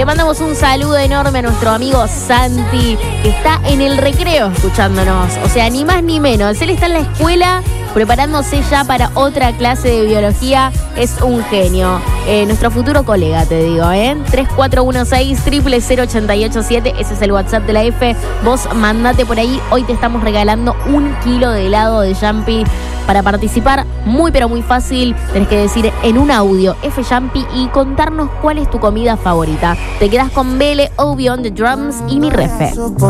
Le mandamos un saludo enorme a nuestro amigo Santi, que está en el recreo escuchándonos. O sea, ni más ni menos. Él está en la escuela preparándose ya para otra clase de biología. Es un genio. Nuestro futuro colega, te digo, 3416-000887. Ese es el WhatsApp de la F. Vos mandate por ahí. Hoy te estamos regalando 1 kilo de helado de Jumpy. Para participar, muy pero muy fácil. Tenés que decir en un audio F Jumpy y contarnos cuál es tu comida favorita. Te quedás con Bele, Obi on the Drums y mi refe.